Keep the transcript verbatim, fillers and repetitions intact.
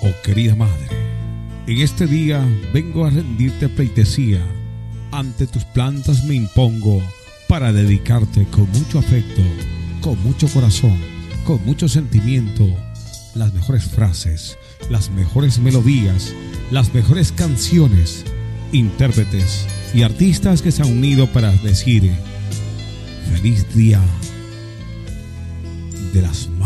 Oh querida madre, en este día vengo a rendirte pleitesía. Ante tus plantas me impongo para dedicarte con mucho afecto, con mucho corazón, con mucho sentimiento, las mejores frases, las mejores melodías, las mejores canciones, intérpretes y artistas que se han unido para decir feliz día de las